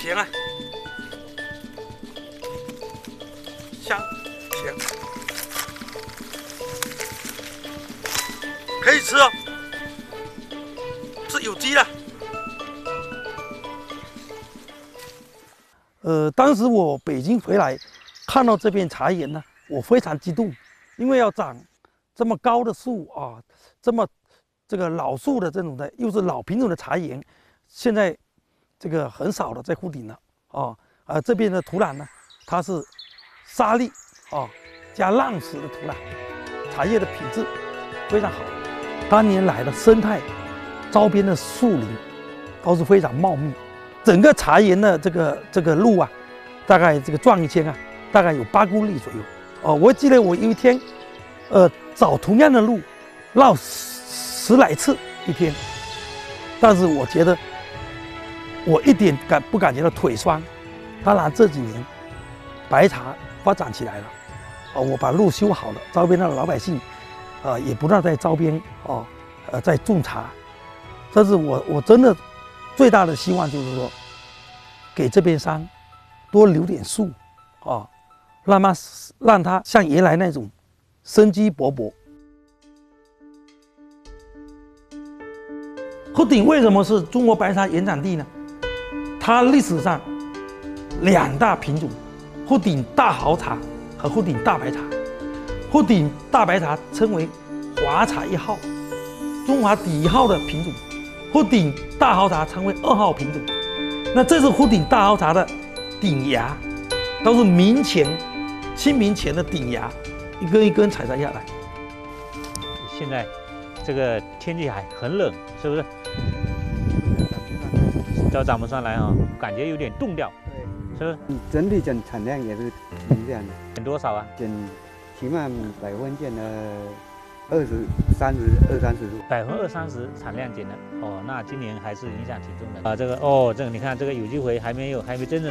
甜啊，香甜，可以吃哦，是有机的。当时我北京回来，看到这片茶园呢，我非常激动，因为要长这么高的树啊，这个老树的这种的，又是老品种的茶园，现在这个很少的在湖顶了啊，这边的土壤呢，它是沙砾加浪石的土壤，茶叶的品质非常好。当年来的生态，周边的树林都是非常茂密。整个茶园的这个路啊，大概这个转一圈啊，大概有8公里左右。我记得我有一天，找同样的路，绕10来次一天，但是我觉得我一点不感觉到腿酸。当然这几年白茶发展起来了，我把路修好了，周边的老百姓也不让在周边在种茶。但是我真的最大的希望就是说，给这片山多留点树让它像原来那种生机勃勃。湖顶为什么是中国白茶原产地呢？它历史上2大品种，湖顶大豪茶和湖顶大白茶。湖顶大白茶称为华茶1号，中华第1号的品种。湖顶大豪茶称为2号品种。那这是湖顶大豪茶的顶芽，都是清明前的顶芽，一根一根采摘下来。 现在这个天气还很冷，是不是？都长不上来啊，感觉有点冻掉，是不是？ 整体产量也是这样的。 减多少啊？ 起码100分减了20-30度。 20-30%产量减了那今年还是影响挺重的啊。这个你看这个有机肥还没真正